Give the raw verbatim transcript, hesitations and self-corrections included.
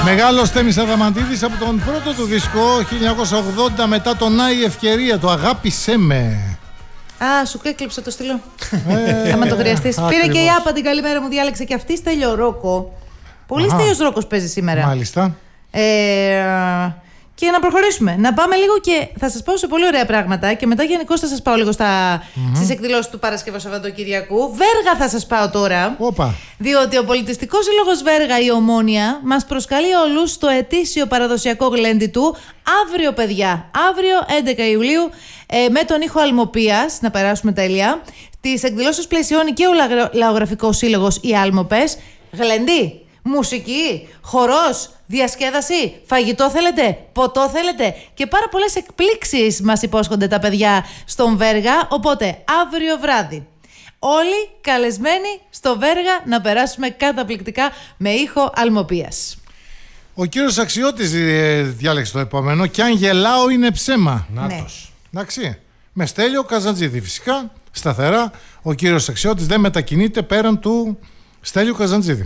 Μεγάλος Θέμης Αδαμαντίδης από τον πρώτο του δίσκο χίλια εννιακόσια ογδόντα, μετά τον Άι Ευκαιρία, το Αγάπησέ με. Α, σου έκλειψα το στυλό. Ε, άμα το χρειαστείς. Πήρε και η Άπα την καλημέρα μου, διάλεξε και αυτή. Στέλιο Ρόκο. Πολύ Στέλιος Ρόκος παίζει σήμερα. Μάλιστα. Ε, και να προχωρήσουμε. Να πάμε λίγο και θα σας πάω σε πολύ ωραία πράγματα. Και μετά γενικώς θα σας πάω λίγο στα, mm-hmm. στις εκδηλώσεις του Παρασκευό Σαββατοκυριακού. Βέργα θα σας πάω τώρα. Όπα. Διότι ο Πολιτιστικός Σύλλογος Βέργα, η Ομόνοια, μας προσκαλεί όλους στο ετήσιο παραδοσιακό γλέντι του. Αύριο, παιδιά, αύριο έντεκα Ιουλίου, ε, με τον ήχο Αλμοπίας, να περάσουμε τέλεια. Τις εκδηλώσεις πλαισιώνει και ο Λαογραφικός Σύλλογος οι Άλμοπες. Γλέντι, μουσική, χορός, διασκέδαση, φαγητό θέλετε, ποτό θέλετε και πάρα πολλές εκπλήξεις μας υπόσχονται τα παιδιά στον Βέργα. Οπότε αύριο βράδυ όλοι καλεσμένοι στο Βέργα να περάσουμε καταπληκτικά με ήχο Αλμοπίας. Ο κύριος Αξιώτης διάλεξε το επόμενο. «Κι αν γελάω είναι ψέμα». Ναι. Εντάξει. Με Στέλιο Καζαντζίδη φυσικά, σταθερά. Ο κύριος Αξιώτης δεν μετακινείται πέραν του Στέλιου Καζαντζίδη.